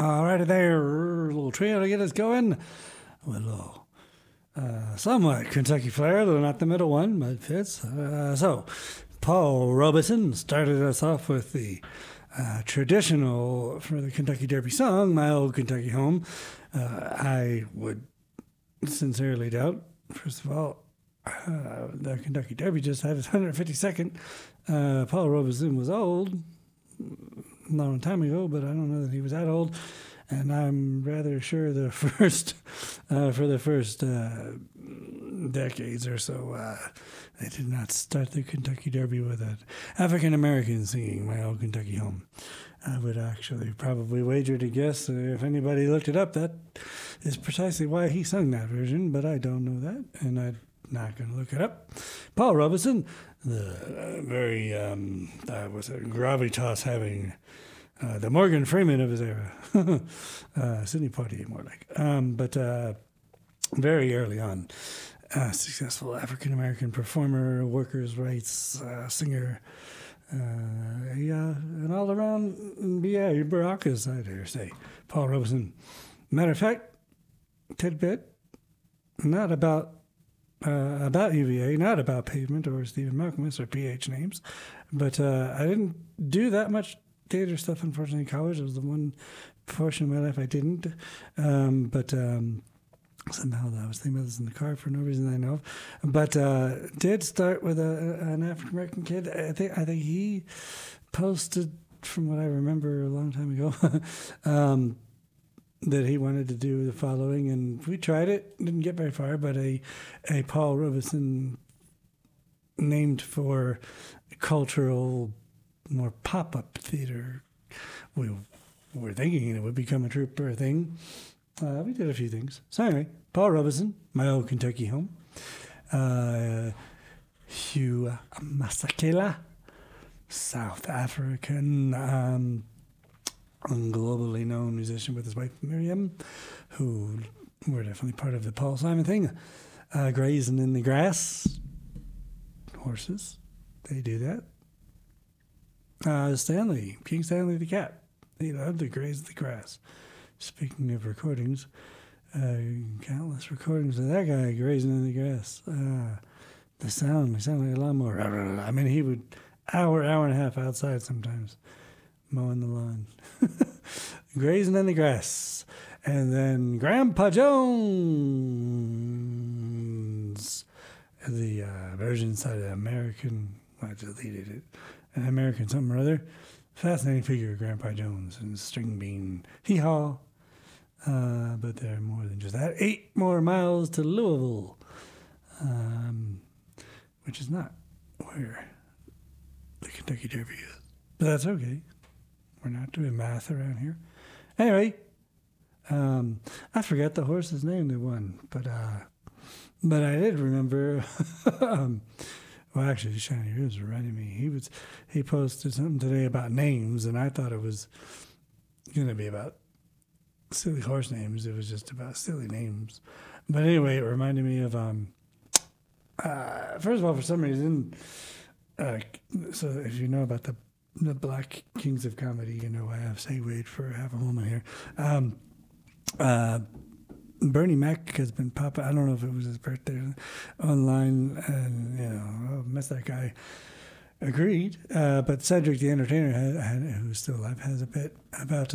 All righty there, little trio to get us going. With a little, somewhat Kentucky flair, though not the middle one, but fits. So, Paul Robeson started us off with the traditional, for the Kentucky Derby song, My Old Kentucky Home. I would sincerely doubt, first of all, the Kentucky Derby just had its 152nd. Paul Robeson was old, a long time ago, but I don't know that he was that old. And I'm rather sure the first, for the first decades or so, they did not start the Kentucky Derby with an African American singing My Old Kentucky Home. I would actually probably wager to guess, if anybody looked it up, that is precisely why he sung that version, but I don't know that, and I'm not going to look it up. Paul Robeson, the very, was a gravitas having the Morgan Freeman of his era. Sidney Poitier, more like. But very early on, successful African-American performer, workers' rights singer, an all-around B.A. Baracus, I dare say. Paul Robeson. Matter of fact, tidbit, not about UVA, not about Pavement or Stephen Malcolmus or PH names, but I didn't do that much theater stuff, unfortunately, in college. It was the one portion of my life I didn't. But somehow I was thinking about this in the car for no reason I know of. But did start with an African American kid. I think he posted, from what I remember a long time ago, that he wanted to do the following, and we tried it. Didn't get very far, but a Paul Robeson named for cultural, more pop-up theater. We were thinking it would become a troupe or a thing. We did a few things. So anyway, Paul Robeson, My Old Kentucky Home. Hugh Masekela, South African, globally known musician with his wife Miriam, who were definitely part of the Paul Simon thing. Grazing in the grass. Horses, they do that. Stanley, King Stanley the cat. He loved to graze the grass. Speaking of recordings, countless recordings of that guy grazing in the grass. The sound like a lawnmower. I mean, he would hour and a half outside sometimes, mowing the lawn. Grazing in the grass. And then Grandpa Jones, the version side of American, I deleted it. An American something or other. Fascinating figure, Grandpa Jones, and string bean hee-haw. But there are more than just that. 8 more miles to Louisville, which is not where the Kentucky Derby is. But that's okay. We're not doing math around here. Anyway, I forgot the horse's name that won, but I did remember. Well, actually, Shiny Ribs reminded me. He posted something today about names, and I thought it was going to be about silly horse names. It was just about silly names. But anyway, it reminded me of, first of all, for some reason, so if you know about the Black Kings of Comedy, you know I have segued for half a moment here. Bernie Mac has been popping. I don't know if it was his birthday online, and mess that guy. Agreed, but Cedric the Entertainer, who's still alive, has a bit about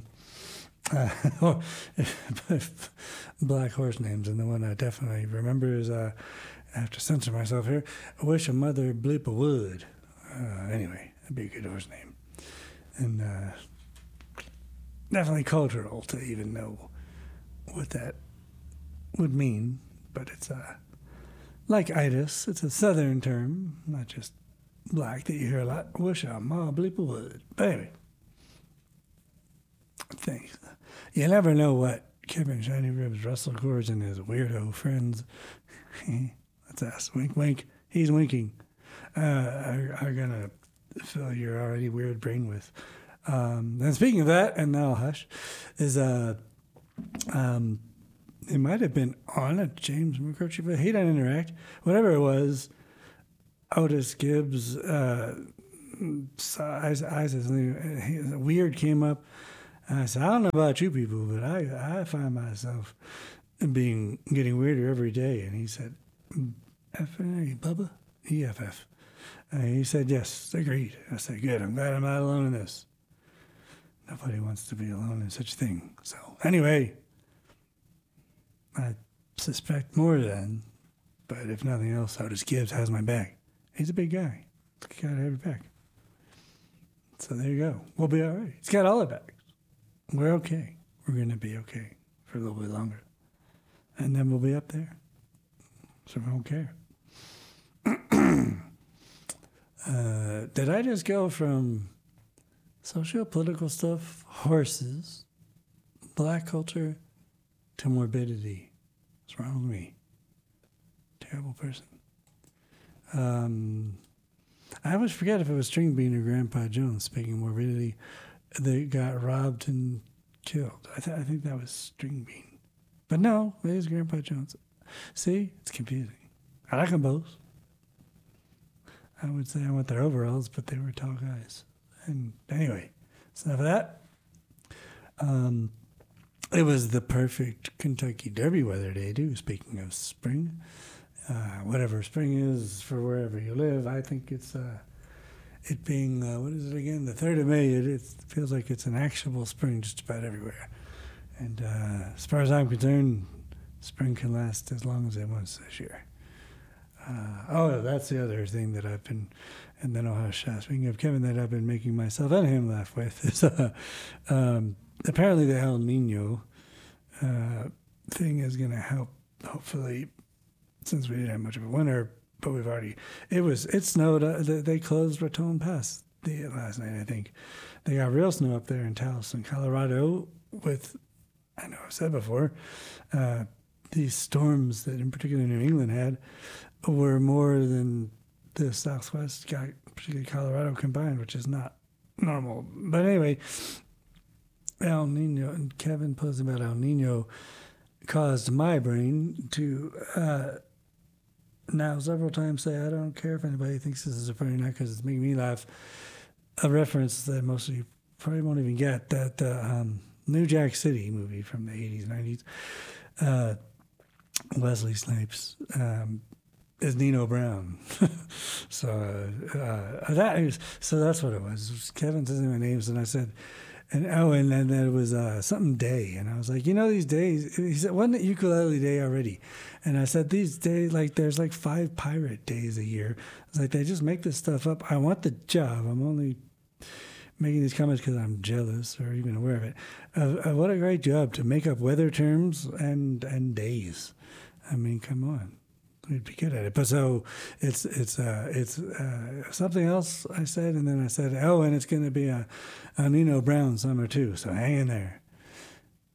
black horse names, and the one I definitely remember is I have to censor myself here. I wish a mother bleep a would. Anyway, that'd be a good horse name, and definitely cultural to even know what that would mean, but it's like itis. It's a southern term, not just black that you hear a lot. Wish a ma bleep a would. But anyway, thanks. You never know what Kevin Shiny Ribs, Russell Gorge, and his weirdo friends, that's us, wink wink, he's winking, are gonna fill your already weird brain with. And speaking of that, and now hush, is it might have been on a James McCrory, but he didn't interact. Whatever it was, Otis Gibbs, eyes weird came up. And I said, I don't know about you people, but I find myself getting weirder every day. And he said, F-A, Bubba? EFF. And he said, yes, agreed. I said, good, I'm glad I'm not alone in this. Nobody wants to be alone in such a thing. So anyway, I suspect more then, but if nothing else, Otis Gibbs has my back. He's a big guy. He's got every back. So there you go. We'll be all right. He's got all our backs. We're okay. We're going to be okay for a little bit longer. And then we'll be up there. So we don't care. Did I just go from socio-political stuff, horses, black culture, to morbidity? What's wrong with me? Terrible person. I always forget if it was String Bean or Grandpa Jones, speaking of morbidity, they got robbed and killed. I think that was String Bean. But no, it is Grandpa Jones. See? It's confusing. I like them both. I would say I want their overalls, but they were tall guys. And anyway, that's enough of that. It was the perfect Kentucky Derby weather day, too, speaking of spring. Whatever spring is for wherever you live, I think it's it being, what is it again, the 3rd of May, it feels like it's an actual spring just about everywhere. And as far as I'm concerned, spring can last as long as it wants this year. That's the other thing that I've been, and then I'll hush. Speaking of Kevin, that I've been making myself and him laugh with is apparently the El Nino thing is going to help, hopefully, since we didn't have much of a winter, but it snowed. They closed Raton Pass last night, I think. They got real snow up there in Taos in Colorado with, I know I've said before, these storms that in particular New England had were more than the Southwest, particularly Colorado combined, which is not normal. But anyway, El Nino, and Kevin posted about El Nino caused my brain to now several times say, I don't care if anybody thinks this is a funny night because it's making me laugh. A reference that most of you probably won't even get, that New Jack City movie from the 80s, 90s, Wesley Snipes is Nino Brown. So that's what it was. Kevin says my names, and I said, and then there was something day, and I was like, these days, he said, wasn't it ukulele day already? And I said, these days, like there's like 5 pirate days a year. It's like they just make this stuff up. I want the job. I'm only making these comments because I'm jealous or even aware of it. What a great job to make up weather terms and days. I mean, come on. We'd be good at it. But so it's something else I said, and then I said, and it's going to be a Nino Brown summer too, so hang in there.